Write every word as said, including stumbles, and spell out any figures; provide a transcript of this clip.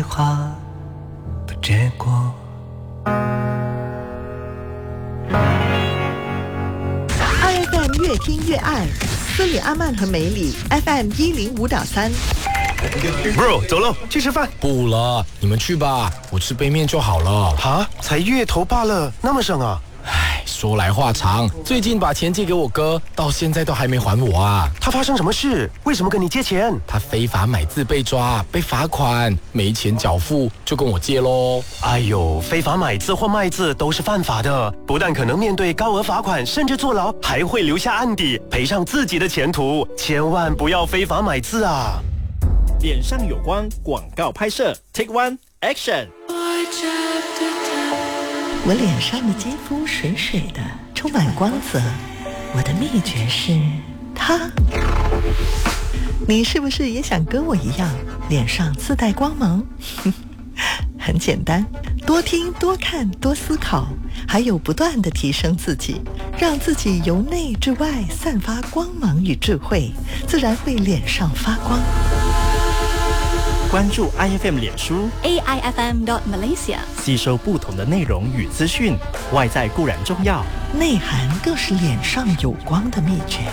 话的结果。 I F M 越听越爱，斯里阿曼和梅里 F M 一零五点三。 Bro， 走喽，去吃饭。 不了，你们去吧，我吃杯面就好了。 哈，才月头罢了，那么省啊？ 唉，说来话长，最近把钱借给我哥，到现在都还没还我啊。 他发生什么事？为什么跟你借钱？ 他非法买字被抓，被罚款，没钱缴付，就跟我借咯。 哎呦，非法买字或卖字都是犯法的，不但可能面对高额罚款，甚至坐牢，还会留下案底，赔上自己的前途。千万不要非法买字啊！ 脸上有光广告拍摄 Take One Action。 我脸上的肌肤水水的，充满光泽。我的秘诀是它。你是不是也想跟我一样，脸上自带光芒？很简单，多听多看多思考，还有不断地提升自己，让自己由内至外散发光芒与智慧，自然会脸上发光。 关注 I F M 脸书 A I F M dot Malaysia， 吸收不同的内容与资讯。外在固然重要， 内涵更是脸上有光的秘诀。